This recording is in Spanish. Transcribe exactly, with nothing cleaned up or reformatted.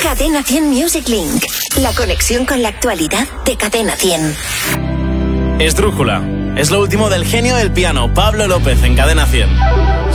Cadena cien Music Link. La conexión con la actualidad de Cadena cien. Esdrújula. Es lo último del genio del piano, Pablo López, en Cadena cien.